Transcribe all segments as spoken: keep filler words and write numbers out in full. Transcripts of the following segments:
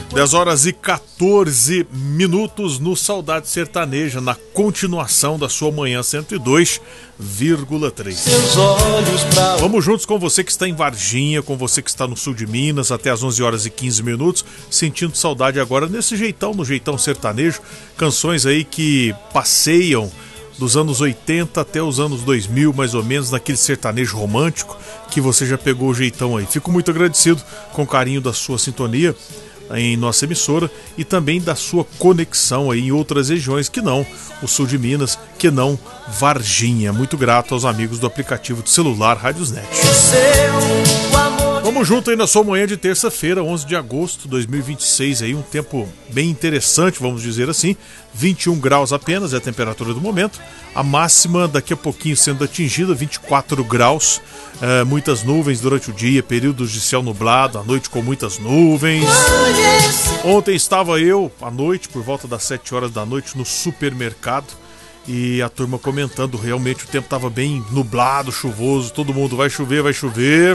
dez horas e quatorze minutos no Saudade Sertaneja, na continuação da sua manhã cento e dois vírgula três. Pra... Vamos juntos com você que está em Varginha, com você que está no sul de Minas, até às onze horas e quinze minutos, sentindo saudade agora nesse jeitão, no jeitão sertanejo, canções aí que passeiam dos anos oitenta até os anos dois mil, mais ou menos, naquele sertanejo romântico que você já pegou o jeitão aí. Fico muito agradecido com o carinho da sua sintonia em nossa emissora e também da sua conexão aí em outras regiões que não o sul de Minas, que não Varginha. Muito grato aos amigos do aplicativo de celular Rádiosnet. Vamos junto aí na sua manhã de terça-feira, onze de agosto de dois mil e vinte e seis, aí um tempo bem interessante, vamos dizer assim. vinte e um graus apenas é a temperatura do momento, a máxima daqui a pouquinho sendo atingida, vinte e quatro graus, é, muitas nuvens durante o dia, períodos de céu nublado, à noite com muitas nuvens. Ontem estava eu, à noite, por volta das sete horas da noite, no supermercado, e a turma comentando, realmente o tempo estava bem nublado, chuvoso, todo mundo vai chover, vai chover.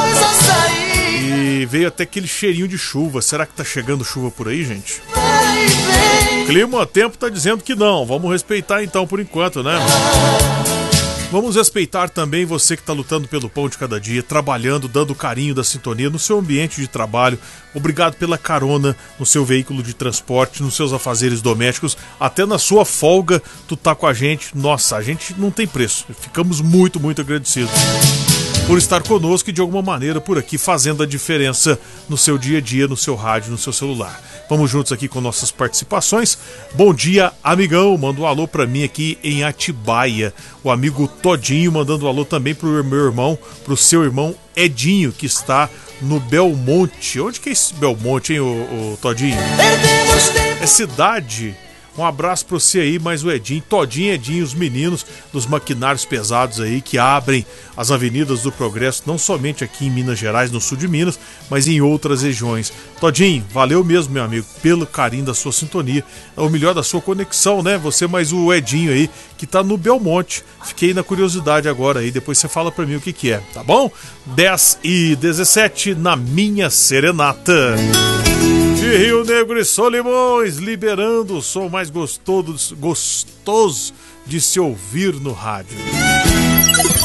E veio até aquele cheirinho de chuva. Será que tá chegando chuva por aí, gente? Clima Tempo tá dizendo que não. Vamos respeitar então por enquanto, né? Vamos respeitar também você que está lutando pelo pão de cada dia, trabalhando, dando carinho da sintonia no seu ambiente de trabalho. Obrigado pela carona no seu veículo de transporte, nos seus afazeres domésticos, até na sua folga tu tá com a gente. Nossa, a gente não tem preço. Ficamos muito, muito agradecidos por estar conosco e de alguma maneira por aqui fazendo a diferença no seu dia a dia, no seu rádio, no seu celular. Vamos juntos aqui com nossas participações. Bom dia, amigão. Manda um alô pra mim aqui em Atibaia. O amigo Todinho mandando um alô também pro meu irmão, pro seu irmão Edinho, que está no Belmonte. Onde que é esse Belmonte, hein, o, o Todinho? É cidade. Um abraço pra você aí, mais o Edinho, Todinho, Edinho, os meninos dos maquinários pesados aí que abrem as avenidas do progresso, não somente aqui em Minas Gerais, no sul de Minas, mas em outras regiões. Todinho, valeu mesmo, meu amigo, pelo carinho da sua sintonia, o melhor da sua conexão, né? Você mais o Edinho aí, que tá no Belmonte. Fiquei na curiosidade agora aí, depois você fala pra mim o que que é, tá bom? dez e dezessete na minha serenata. De Rio Negro e Solimões, liberando o som mais gostoso, gostoso de se ouvir no rádio.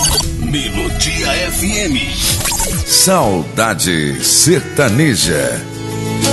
Melodia F M. Saudade Sertaneja.